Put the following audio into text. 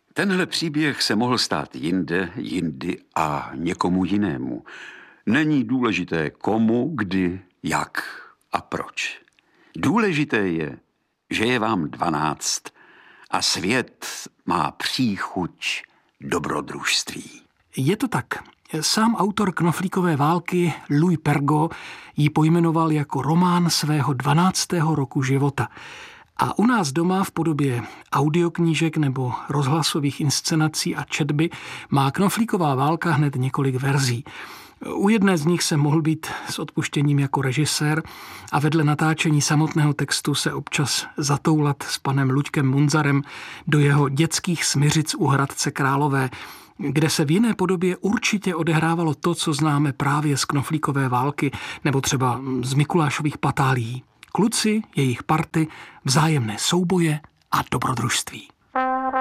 Tenhle příběh se mohl stát jinde, jindy a někomu jinému. Není důležité komu, kdy, jak a proč. Důležité je, že je vám 12 a svět má příchuť dobrodružství. Je to tak. Sám autor Knoflíkové války Louis Pergaud ji pojmenoval jako román svého 12. roku života. A u nás doma v podobě audioknížek nebo rozhlasových inscenací a četby má Knoflíková válka hned několik verzí. U jedné z nich se mohl být s odpuštěním jako režisér a vedle natáčení samotného textu se občas zatoulat s panem Luďkem Munzarem do jeho dětských Smyřic u Hradce Králové, kde se v jiné podobě určitě odehrávalo to, co známe právě z Knoflíkové války nebo třeba z Mikulášových patálií. Kluci, jejich party, vzájemné souboje a dobrodružství.